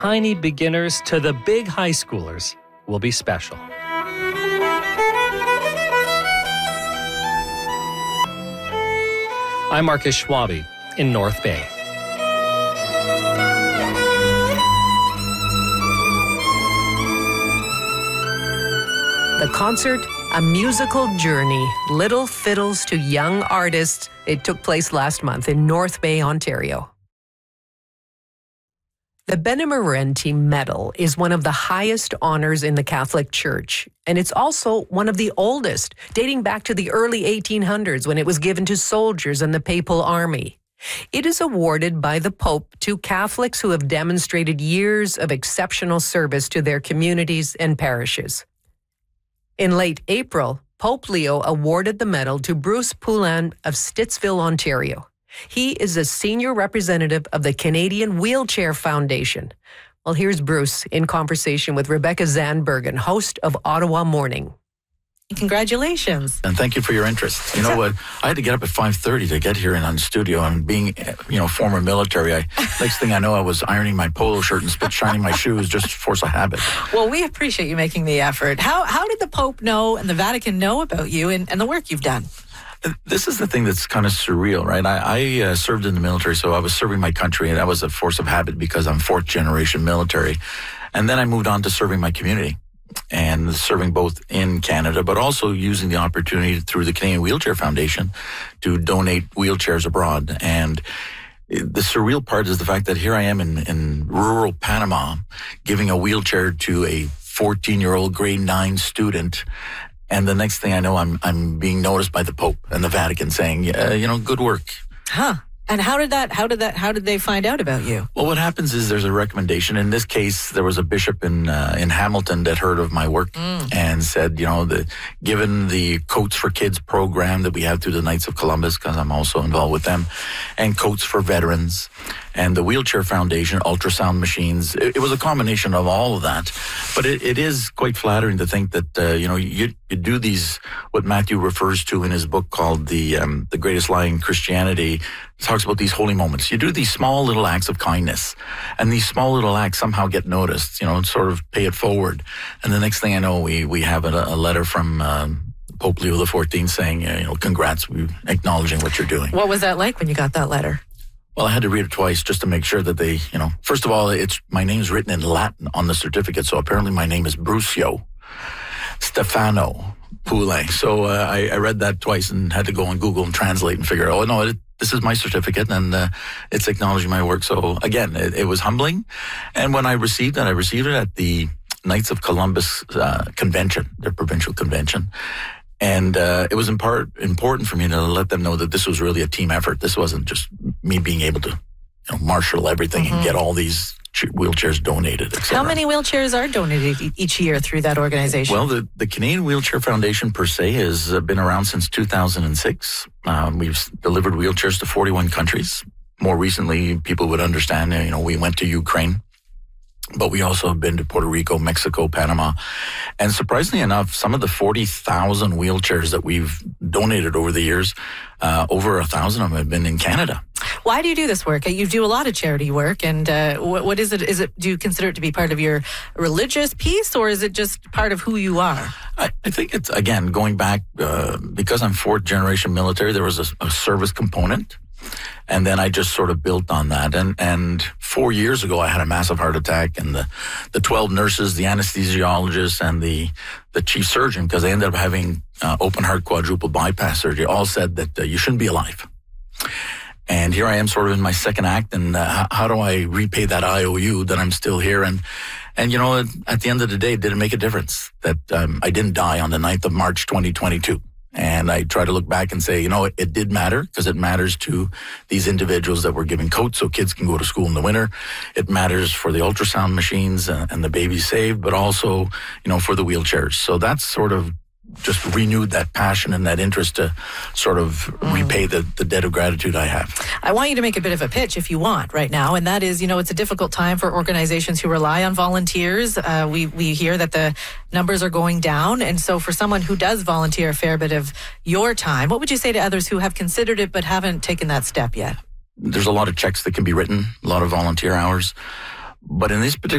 tiny beginners to the big high schoolers will be special. I'm Marcus Schwabe in North Bay. The concert, a musical journey, Little Fiddles to Young Artists. It took place last month in North Bay, Ontario. The Benemerenti Medal is one of the highest honors in the Catholic Church, and it's also one of the oldest, dating back to the early 1800s when it was given to soldiers in the Papal Army. It is awarded by the Pope to Catholics who have demonstrated years of exceptional service to their communities and parishes. In late April, Pope Leo awarded the medal to Bruce Poulin of Stittsville, Ontario. He is a senior representative of the Canadian Wheelchair Foundation. Well, here's Bruce in conversation with Rebecca Zandbergen, host of Ottawa Morning. Congratulations. And thank you for your interest. You know what? I had to get up at 5:30 to get here and on studio, and being, former military, next thing I know, I was ironing my polo shirt and spit shining my shoes just to force a habit. Well, we appreciate you making the effort. How did the Pope know and the Vatican know about you and the work you've done? This is the thing that's kind of surreal, right? I served in the military, so I was serving my country, and that was a force of habit because I'm fourth generation military. And then I moved on to serving my community and serving both in Canada, but also using the opportunity through the Canadian Wheelchair Foundation to donate wheelchairs abroad. And the surreal part is the fact that here I am in rural Panama giving a wheelchair to a 14-year-old grade 9 student. And the next thing I know, I'm being noticed by the Pope and the Vatican saying, good work. Huh. And how did they find out about you? Well, what happens is there's a recommendation. In this case, there was a bishop in Hamilton that heard of my work and said, given the Coats for Kids program that we have through the Knights of Columbus, because I'm also involved with them, and Coats for Veterans, and the Wheelchair Foundation, ultrasound machines. It was a combination of all of that. But it is quite flattering to think that, you do these, what Matthew refers to in his book called The Greatest Lie in Christianity. He talks about these holy moments. You do these small little acts of kindness, and these small little acts somehow get noticed, sort of pay it forward. And the next thing I know, we have a letter from Pope Leo XIV saying, congrats, acknowledging what you're doing. What was that like when you got that letter? Well, I had to read it twice just to make sure that they, first of all, my name's written in Latin on the certificate, so apparently my name is Brucio Stefano Poulin. So I read that twice and had to go on Google and translate and figure out, this is my certificate and it's acknowledging my work. So again, it was humbling. And when I received it at the Knights of Columbus convention, their provincial convention. And it was in part important for me to let them know that this was really a team effort. This wasn't just me being able to marshal everything and get all these wheelchairs donated, etc. How many wheelchairs are donated each year through that organization? Well, the Canadian Wheelchair Foundation per se has been around since 2006. We've delivered wheelchairs to 41 countries. More recently, people would understand, we went to Ukraine. But we also have been to Puerto Rico, Mexico, Panama. And surprisingly enough, some of the 40,000 wheelchairs that we've donated over the years, over 1,000 of them have been in Canada. Why do you do this work? You do a lot of charity work. And what is it? Do you consider it to be part of your religious piece, or is it just part of who you are? I think it's, again, going back, because I'm fourth generation military, there was a service component. And then I just sort of built on that. And 4 years ago, I had a massive heart attack, and the 12 nurses, the anesthesiologist, and the chief surgeon, because I ended up having open heart quadruple bypass surgery, all said that you shouldn't be alive. And here I am sort of in my second act, and how do I repay that IOU that I'm still here? And at the end of the day, did it make a difference that I didn't die on the 9th of March, 2022? And I try to look back and say, it did matter, because it matters to these individuals that were giving coats so kids can go to school in the winter. It matters for the ultrasound machines and the babies saved, but also, for the wheelchairs. So that's sort of just renewed that passion and that interest to sort of repay the debt of gratitude I have. I want you to make a bit of a pitch if you want right now, and that is, it's a difficult time for organizations who rely on volunteers. We hear that the numbers are going down, and so for someone who does volunteer a fair bit of your time, what would you say to others who have considered it but haven't taken that step yet? There's a lot of checks that can be written, a lot of volunteer hours, but in this particular